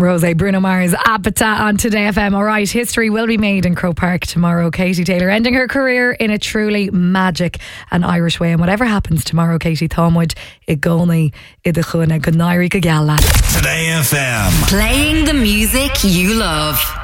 Rosé, Bruno Mars, Appetite on Today FM. Alright, history will be made in Croke Park tomorrow. Katie Taylor ending her career in a truly magic and Irish way. And whatever happens tomorrow, Katie Thomwood, I gcónaí I do chuna go nairi go geal leat. Today FM. Playing the music you love.